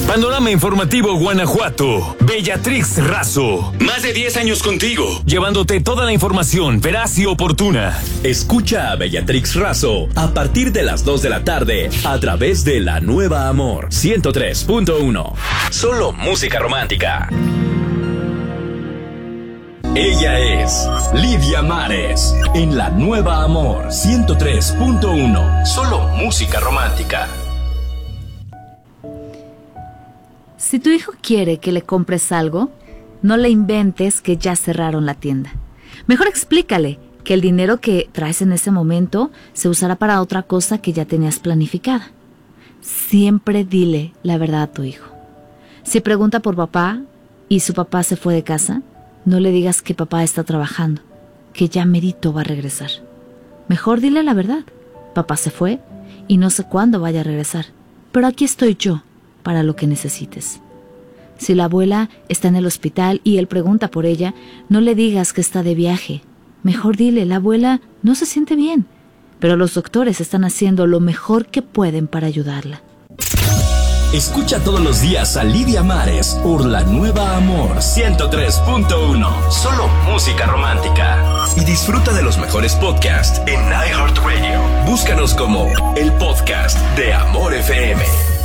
Panorama Informativo Guanajuato. Bellatrix Razo. Más de 10 años contigo, llevándote toda la información veraz y oportuna. Escucha a Bellatrix Razo a partir de las 2 de la tarde a través de La Nueva Amor 103.1. Solo música romántica. Ella es Lidia Mares en La Nueva Amor 103.1. Solo música romántica. Si tu hijo quiere que le compres algo, no le inventes que ya cerraron la tienda. Mejor explícale que el dinero que traes en ese momento se usará para otra cosa que ya tenías planificada. Siempre dile la verdad a tu hijo. Si pregunta por papá y su papá se fue de casa, no le digas que papá está trabajando, que ya merito va a regresar. Mejor dile la verdad. Papá se fue y no sé cuándo vaya a regresar, pero aquí estoy yo para lo que necesites. Si la abuela está en el hospital y él pregunta por ella, no le digas que está de viaje. Mejor dile, la abuela no se siente bien, pero los doctores están haciendo lo mejor que pueden para ayudarla. Escucha todos los días a Lidia Mares por La Nueva Amor 103.1. Solo música romántica. Y disfruta de los mejores podcasts en iHeartRadio. Búscanos como el podcast de Amor FM.